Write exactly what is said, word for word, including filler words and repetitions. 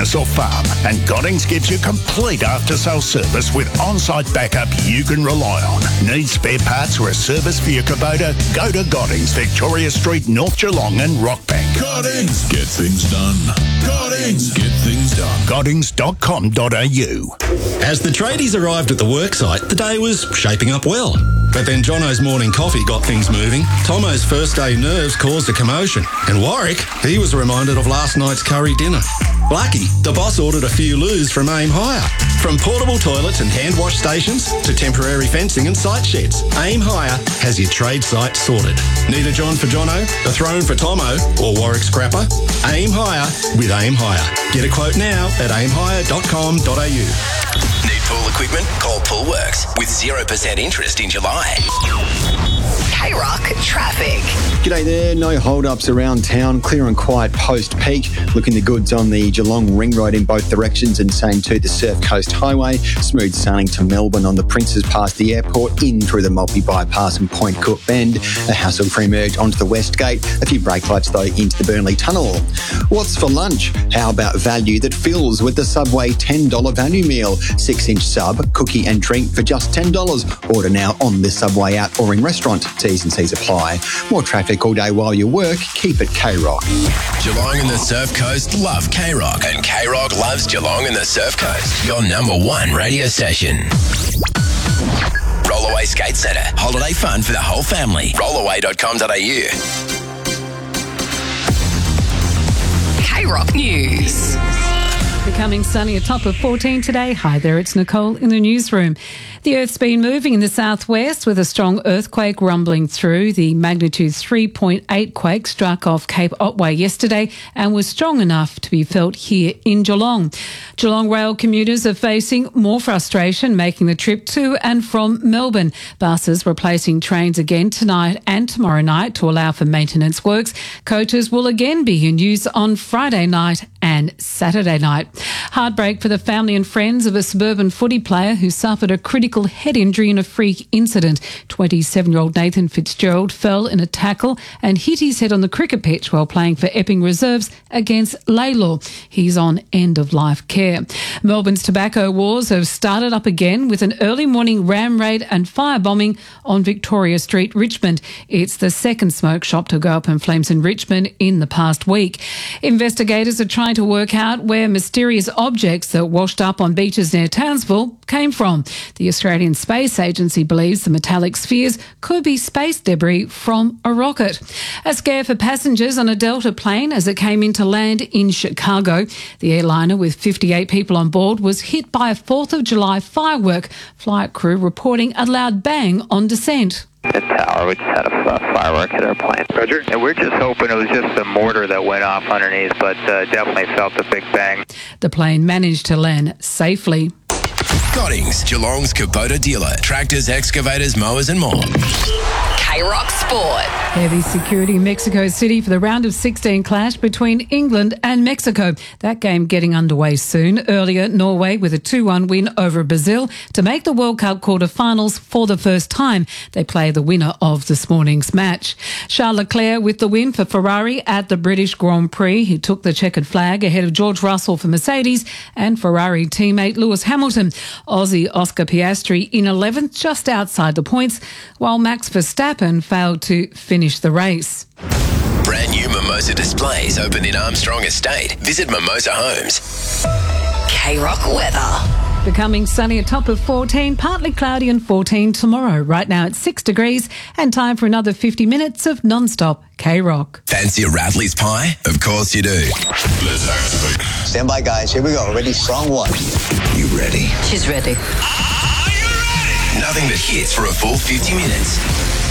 business or farm, and Goddings gives you complete after-sales service with on-site backup you can rely on. Need spare parts or a service for your Kubota? Go to Goddings, Victoria Street, North Geelong and Rockbank. Goddings, get things done. Goddings, get things done. Goddings dot com dot a u. As the tradies arrived at the worksite, the day was shaping up well. But then Jono's morning coffee got things moving, Tomo's first day nerves caused a commotion, and Warwick, he was reminded of last night's curry dinner. Lucky, the boss ordered a few loos from Aim Hire. From portable toilets and hand wash stations to temporary fencing and site sheds, Aim Hire has your trade site sorted. Need a John for Jono, a throne for Tomo, or Warwick Scrapper? Aim Hire with Aim Hire. Get a quote now at aim hire dot com dot a u. Need pool equipment? Call Poolworks with zero percent interest in July. K-Rock traffic. G'day there, no hold-ups around town, clear and quiet post-peak. Looking the goods on the Geelong Ring Road in both directions and same to the Surf Coast Highway. Smooth sailing to Melbourne on the Princes past the airport, in through the multi-bypass and Point Cook Bend. A hassle-free merge onto the West Gate. A few brake lights though into the Burnley Tunnel. What's for lunch? How about value that fills with the Subway ten dollars value meal? six-inch sub, cookie and drink for just ten dollars. Order now on the Subway app or in restaurant. T's and C's apply. More traffic all day while you work. Keep it K-Rock. Geelong and the Surf Coast love K-Rock, and K-Rock loves Geelong and the Surf Coast. Your number one radio station. Rollaway Skate Centre. Holiday fun for the whole family. rollaway dot com dot a u. K-Rock News. Becoming sunny, a top of fourteen today. Hi there, it's Nicole in the newsroom. The Earth's been moving in the southwest with a strong earthquake rumbling through. The magnitude three point eight quake struck off Cape Otway yesterday and was strong enough to be felt here in Geelong. Geelong rail commuters are facing more frustration making the trip to and from Melbourne. Buses replacing trains again tonight and tomorrow night to allow for maintenance works. Coaches will again be in use on Friday night and Saturday night. Heartbreak for the family and friends of a suburban footy player who suffered a critical head injury in a freak incident. twenty-seven-year-old Nathan Fitzgerald fell in a tackle and hit his head on the cricket pitch while playing for Epping Reserves against Laylaw. He's on end-of-life care. Melbourne's tobacco wars have started up again with an early morning ram raid and firebombing on Victoria Street, Richmond. It's the second smoke shop to go up in flames in Richmond in the past week. Investigators are trying to work out where mysterious objects that washed up on beaches near Townsville came from. The Australian Space Agency believes the metallic spheres could be space debris from a rocket. A scare for passengers on a Delta plane as it came into land in Chicago. The airliner with fifty-eight people on board was hit by a fourth of July firework. Flight crew reporting a loud bang on descent. The tower, we just had a uh, firework hit our plane. Roger. And we're just hoping it was just the mortar that went off underneath, but uh, definitely felt the big bang. The plane managed to land safely. Goddings, Geelong's Kubota dealer. Tractors, excavators, mowers and more. K-Rock Sport. Heavy security in Mexico City for the round of sixteen clash between England and Mexico. That game getting underway soon. Earlier, Norway with a two one win over Brazil to make the World Cup quarterfinals for the first time. They play the winner of this morning's match. Charles Leclerc with the win for Ferrari at the British Grand Prix. He took the checkered flag ahead of George Russell for Mercedes and Ferrari teammate Lewis Hamilton. Aussie Oscar Piastri in eleventh, just outside the points, while Max Verstappen failed to finish the race. Brand new Mimosa displays open in Armstrong Estate. Visit Mimosa Homes. K-Rock weather. Becoming sunny, a top of fourteen, partly cloudy and fourteen tomorrow. Right now it's six degrees and time for another fifty minutes of non-stop K-Rock. Fancy a Rattleys pie? Of course you do. Let's activate. Stand by, guys. Here we go. Ready? Song one. You ready? She's ready. Are you ready? Nothing but hits for a full fifty minutes.